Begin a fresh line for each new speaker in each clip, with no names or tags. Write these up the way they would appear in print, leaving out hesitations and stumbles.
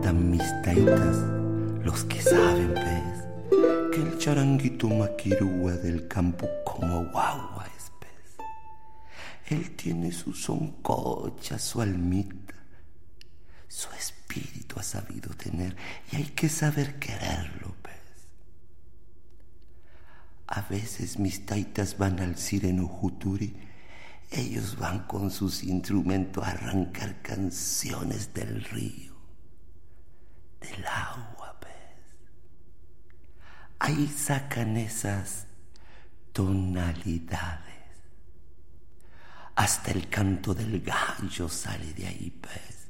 cuentan mis taitas, los que saben, pez, que el charanguito maquirúa del campo como guagua es pez. Él tiene su soncocha, su almita, su espíritu ha sabido tener y hay que saber quererlo, pez. A veces mis taitas van al sireno juturi. Ellos van con sus instrumentos a arrancar canciones del río, del agua, pez. Ahí sacan esas tonalidades. Hasta el canto del gallo sale de ahí, pez.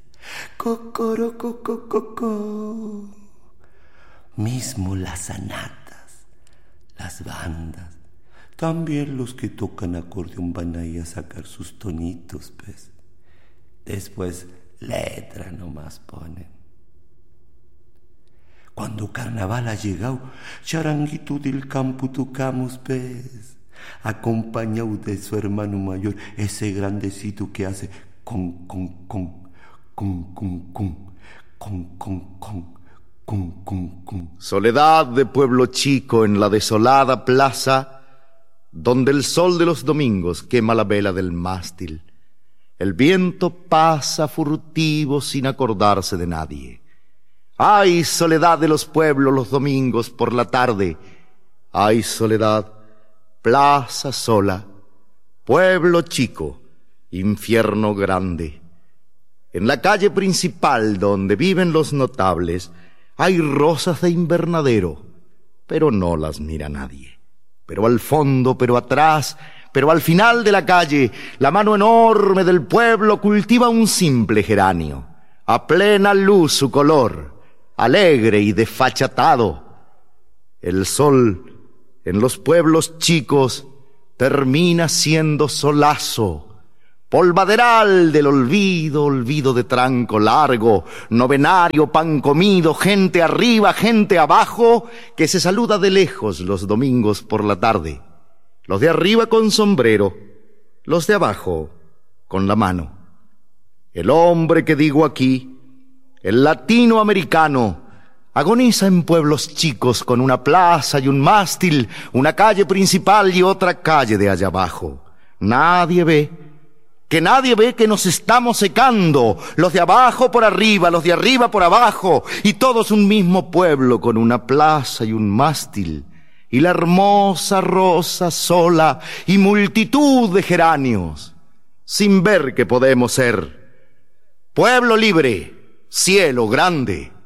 Cocorococococo. Mismo las anatas, las bandas. También los que tocan acordeón van ahí a sacar sus tonitos, pues. Después letra nomás ponen. Cuando carnaval ha llegado, charanguito del campo tocamos, pues. Acompañado de su hermano mayor, ese grandecito que hace con, con,
Soledad de pueblo chico en la desolada plaza, donde el sol de los domingos quema la vela del mástil. El viento pasa furtivo sin acordarse de nadie. ¡Ay, soledad de los pueblos los domingos por la tarde! ¡Ay, soledad! Plaza sola, pueblo chico, infierno grande. En la calle principal donde viven los notables hay rosas de invernadero, pero no las mira nadie. Pero al fondo, pero atrás, pero al final de la calle, la mano enorme del pueblo cultiva un simple geranio, a plena luz su color, alegre y desfachatado. El sol en los pueblos chicos termina siendo solazo, polvaderal del olvido, olvido de tranco largo, novenario, pan comido, gente arriba, gente abajo, que se saluda de lejos los domingos por la tarde. Los de arriba con sombrero, los de abajo con la mano. El hombre que digo aquí, el latinoamericano, agoniza en pueblos chicos con una plaza y un mástil, una calle principal y otra calle de allá abajo. Nadie ve que nos estamos secando, los de abajo por arriba, los de arriba por abajo, y todos un mismo pueblo con una plaza y un mástil, y la hermosa rosa sola y multitud de geranios, sin ver que podemos ser pueblo libre, cielo grande.